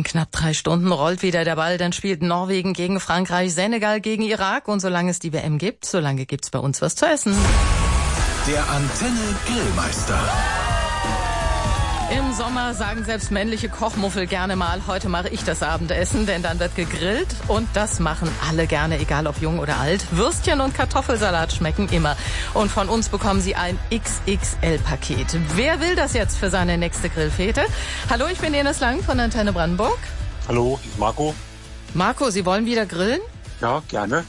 In knapp 3 Stunden rollt wieder der Ball, dann spielt Norwegen gegen Frankreich, Senegal gegen Irak und solange es die WM gibt, solange gibt's bei uns was zu essen. Der Antenne Grillmeister. Im Sommer sagen selbst männliche Kochmuffel gerne mal, heute mache ich das Abendessen, denn dann wird gegrillt und das machen alle gerne, egal ob jung oder alt. Würstchen und Kartoffelsalat schmecken immer und von uns bekommen Sie ein XXL-Paket. Wer will das jetzt für seine nächste Grillfete? Hallo, ich bin Ines Lang von Antenne Brandenburg. Hallo, ich bin Marco. Marco, Sie wollen wieder grillen? Ja, gerne.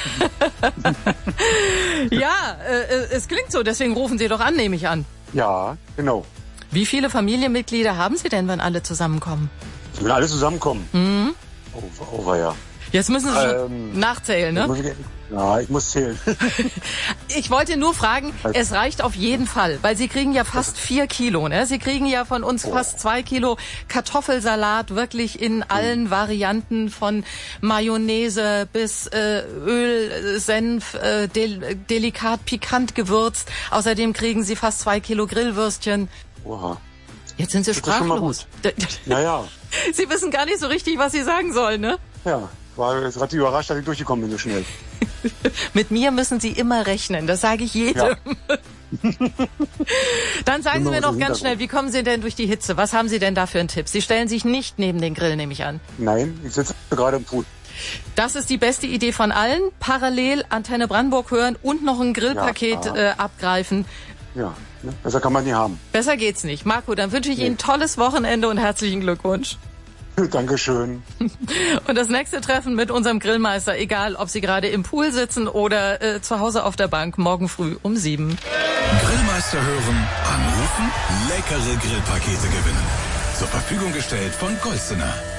Ja, es klingt so, deswegen rufen Sie doch an, nehme ich an. Ja, genau. Wie viele Familienmitglieder haben Sie denn, wenn alle zusammenkommen? Wenn alle zusammenkommen? Mhm. Oh, ja. Jetzt müssen Sie nachzählen, ne? Ich muss zählen. Ich wollte nur fragen, es reicht auf jeden Fall, weil Sie kriegen ja fast 4 Kilo, ne? Sie kriegen ja von uns fast 2 Kilo Kartoffelsalat, wirklich in allen Varianten von Mayonnaise bis Öl, Senf, delikat pikant gewürzt. Außerdem kriegen Sie fast 2 Kilo Grillwürstchen. Oha. Jetzt sind Sie sprachlos. Ja. Sie wissen gar nicht so richtig, was Sie sagen sollen, ne? Ja, war jetzt gerade überrascht, dass ich durchgekommen bin so schnell. Mit mir müssen Sie immer rechnen, das sage ich jedem. Ja. Dann sagen Sie mir noch ganz schnell, wie kommen Sie denn durch die Hitze? Was haben Sie denn da für einen Tipp? Sie stellen sich nicht neben den Grill, nehme ich an. Nein, ich sitze gerade im Pool. Das ist die beste Idee von allen. Parallel Antenne Brandenburg hören und noch ein Grillpaket abgreifen. Ja, besser kann man nie haben. Besser geht's nicht. Marco, dann wünsche ich Ihnen ein tolles Wochenende und herzlichen Glückwunsch. Dankeschön. Und das nächste Treffen mit unserem Grillmeister, egal ob Sie gerade im Pool sitzen oder zu Hause auf der Bank, morgen früh um 7. Grillmeister hören, anrufen, leckere Grillpakete gewinnen. Zur Verfügung gestellt von Golstener.